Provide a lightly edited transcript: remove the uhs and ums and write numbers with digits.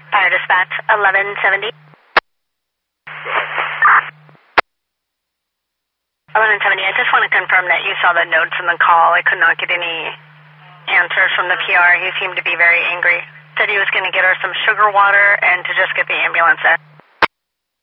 Fire dispatch, 1170. 1170, I just want to confirm that you saw the notes in the call. I could not get any answers from the PR. He seemed to be very angry. Said he was going to get her some sugar water and to just get the ambulance in.